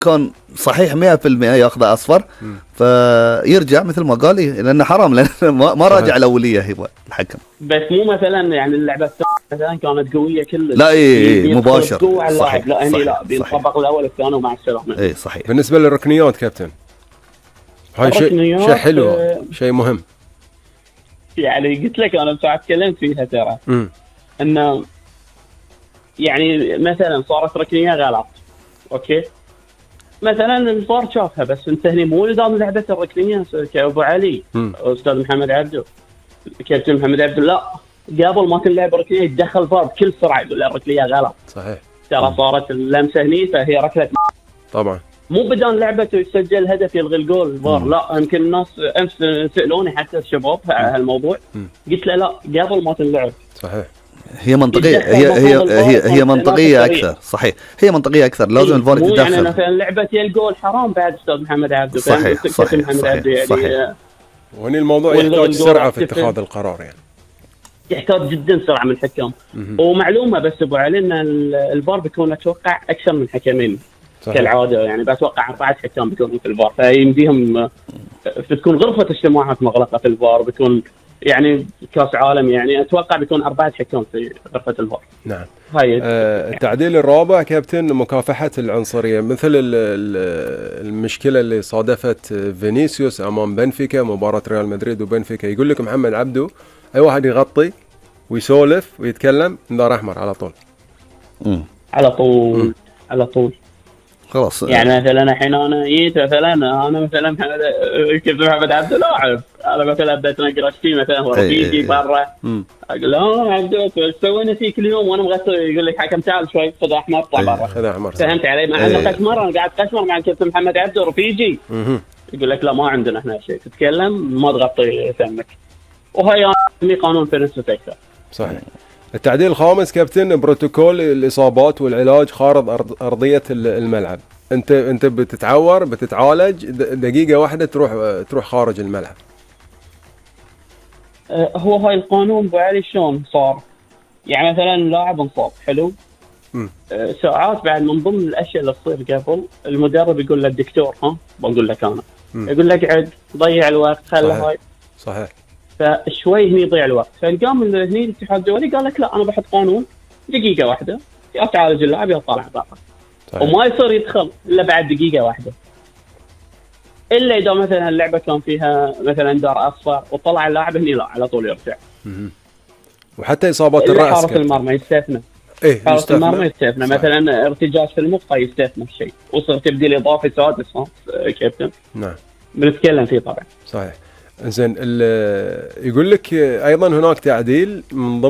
كان صحيح 100% ياخذ اصفر، فيرجع مثل ما قال لانه حرام، لان ما راجع الاوليه هو الحكم. بس مو مثلا يعني اللعبه مثلا كانت قويه كلش، لا مباشر. صحيح. لا هني لا بينطبق الاول الثاني ومع السلامه. اي صحيح. بالنسبه للركنيات كابتن، هاي شيء حلو، شيء مهم. يعني قلت لك انا بساعه تكلمت فيها ترى انه يعني مثلا صارت ركنيه غلط، اوكي، مثلا الفار شافها، بس انت هني مو نظام لعبه الركنيه كابو علي استاذ محمد عبدو، كابتن محمد عبدو، لا قبل ما تلعب ركنيه يتدخل فار بكل سرعه يقول الركنيه غلط. صحيح. ترى صارت اللمسه هني فهي ركله طبعا، مو بدون لعبته يسجل هدف يلغي الجول الفار. لا يمكن الناس امس سالوني حتى الشباب على هالموضوع، قلت له لا قبل ما تنلعب. صحيح. هي منطقيه، هي منطقيه اكثر. صحيح، هي منطقيه اكثر، لازم الفار يتدخل. يعني مثلا لعبه الجول حرام بعد استاذ محمد عبدو. صحيح محمد عبدو يعني وهني الموضوع يحتاج سرعه في اتخاذ القرار، يعني يحتاج جدا سرعه من الحكام. ومعلومه بس ابو علي ان الفار بيكون اتوقع اكثر من حكمين كالعاده، يعني بتوقع 4 حكام بيكونوا في الفار، فيمديهم بتكون غرفه اجتماعات مغلقه في الفار، بتكون يعني كاس عالم، يعني اتوقع بيكون 4 حكام في غرفه الفار. نعم. هاي التعديل الرابع كابتن، مكافحه العنصريه، مثل المشكله اللي صادفت فينيسيوس امام بنفيكا، مباراه ريال مدريد وبنفيكا. يقول لك محمد عبدو اي واحد يغطي ويسولف ويتكلم انذار احمر على طول. على طول خلاص. يعني مثلا الحين انا جيت مثلا كابتن محمد عبد لاعب، انا مثلا بديت انقرش فيه مثلا هو رفيقي برا، اقول له عبدو ايش سوينا فيك اليوم وانا مغطي؟ يقول لك حكم تعال شوي خذ احمر اطلع برا. خذ احمر. فهمت علي؟ مع انه قشمر، انا قاعد قشمر مع الكابتن محمد عبدو رفيقي. يقول لك لا ما عندنا احنا شيء، تتكلم ما تغطي فمك، وهي قانون فيرنس اكثر. صحيح. التعديل الخامس كابتن، بروتوكول الاصابات والعلاج خارج ارضيه الملعب. انت بتتعور بتتعالج دقيقه واحده تروح خارج الملعب. هو هاي القانون ابو علي شلون صار؟ يعني مثلا لاعب انصاب حلو، ساعات بعد من ضمن الاشياء اللي تصير قبل المدرب يقول للدكتور بقول لك انا يقول لك اقعد ضيع الوقت خلي هاي. صحيح. فشوي هني يضيع الوقت، فقام هني الاتحاد الدولي قال لك لا انا بحط قانون دقيقه واحده يا تعالج اللاعب يا طالع برا، وما يصير يدخل الا بعد دقيقه واحده، الا اذا مثلا اللعبه كان فيها مثلا دار اصفر وطلع اللاعب هني لا على طول يرجع. وحتى اصابات الراس حارس المرمى يستثنى. حارس المرمى يستثنى، مثلا ارتجاج في المخ يستثنى الشيء، وصل تبديل اضافي سادس كابتن. نعم بنتكلم فيه طبعا. صحيح. زين، يقول لك ايضا هناك تعديل من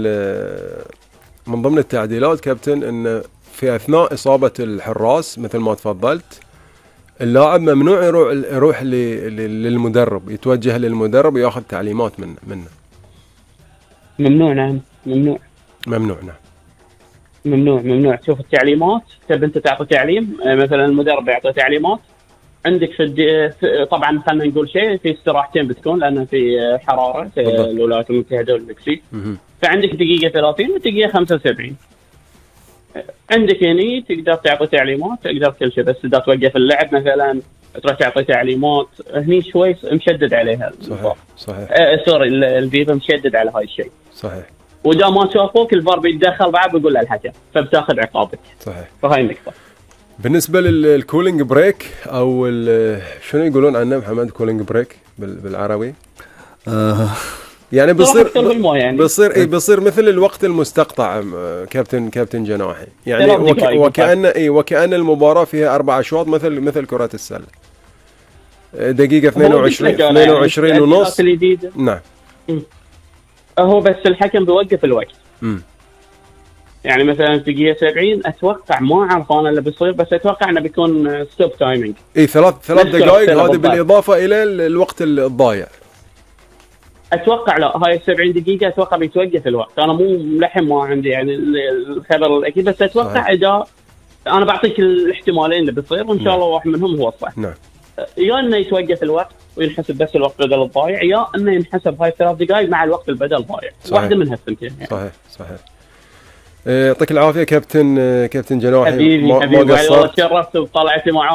ضمن التعديلات كابتن، ان في اثناء اصابه الحراس مثل ما تفضلت اللاعب ممنوع يروح للمدرب، يتوجه للمدرب وياخذ تعليمات منه. ممنوع. نعم ممنوع. نعم ممنوع. شوف التعليمات، تبي انت تعطي تعليم، مثلا المدرب يعطي تعليمات عندك طبعا خلينا نقول شيء في استراحتين بتكون لان في حراره في الولايات المتحده والمكسيك، فعندك دقيقه 30 ودقيقه 75. عندك هني تقدر تعطي تعليمات، تقدر كل شيء، بس اذا توقف اللعب مثلا تروح تعطي تعليمات هني شوي مشدد عليها. صحيح. سوري الفيفا مشدد على هاي الشيء. صحيح. واذا ما شافوك الفار بيتدخل بعد بيقول له الحكم، فبتاخذ عقابك. صحيح. فهاي النقطه. بالنسبه للكولينج بريك او شنو يقولون عنه محمد، كولينج بريك بالعربي؟ يعني بيصير مثل الوقت المستقطع كابتن جناحي، يعني وكأن المباراة فيها 4 أشواط مثل كرة السلة. دقيقة 22 ونص. نعم. هو بس الحكم بيوقف الوقت. يعني مثلا في دقيقة 70 اتوقع، ما اعرف انا اللي بيصير، بس اتوقع انه بيكون ستوب تايمينج. اي 3 دقائق هذه بالاضافة الى الوقت الضايع. اتوقع لا هاي 70 دقيقة اتوقع بيتوقف الوقت، انا مو ملحم ما عندي يعني الخبر الاكيد، بس اتوقع صحيح. اذا انا بعطيك الاحتمالين اللي بيصير وان شاء الله واحد منهم هو الصح. نعم. يا انه يتوقف الوقت وينحسب بس الوقت بدل الضايع، يا انه ينحسب هاي 3 دقائق مع الوقت البدل ضايع، واحدة من هالثنتين يعني. صحيح. يعطيك العافيه كابتن جناحي. حبيبي ما والله قصرت. تشرفت بطلعتي معاك.